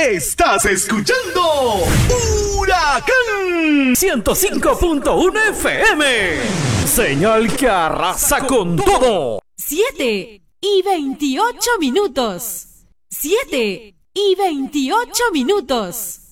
Estás escuchando Huracán 105.1 FM. Señal que arrasa con todo. 7:28. 7:28.